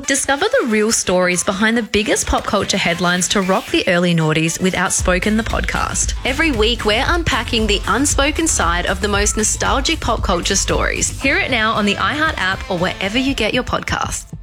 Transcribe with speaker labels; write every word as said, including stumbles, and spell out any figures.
Speaker 1: Discover the real stories behind the biggest pop culture headlines to rock the early noughties with Outspoken, the podcast.
Speaker 2: Every week, we're unpacking the unspoken side of the most nostalgic pop culture stories.
Speaker 1: Hear it now on the iHeart app or wherever you get your podcasts.